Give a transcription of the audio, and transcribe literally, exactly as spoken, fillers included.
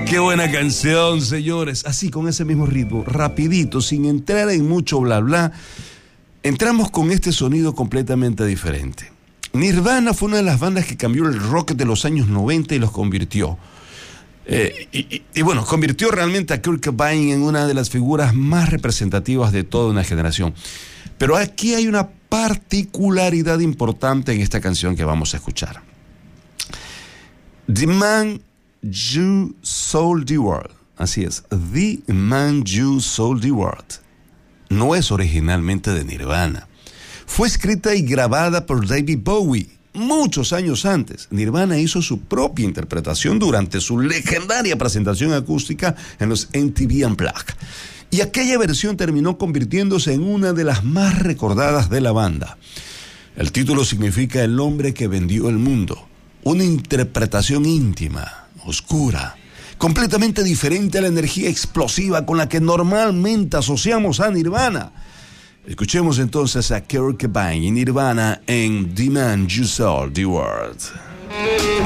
Qué buena canción, señores. Así, con ese mismo ritmo, rapidito, sin entrar en mucho bla bla, entramos con este sonido completamente diferente. Nirvana fue una de las bandas que cambió el rock de los años noventa y los convirtió. Eh, y, y, y bueno, convirtió realmente a Kurt Cobain en una de las figuras más representativas de toda una generación. Pero aquí hay una particularidad importante en esta canción que vamos a escuchar. The Man You Sold the World. Así es, The Man You Sold the World. No es originalmente de Nirvana. Fue escrita y grabada por David Bowie muchos años antes. Nirvana hizo su propia interpretación durante su legendaria presentación acústica en los M T V Unplugged. Y aquella versión terminó convirtiéndose en una de las más recordadas de la banda. El título significa El hombre que vendió el mundo. Una interpretación íntima, oscura, completamente diferente a la energía explosiva con la que normalmente asociamos a Nirvana. Escuchemos entonces a Kurt Cobain y Nirvana en The Man You Sold the World.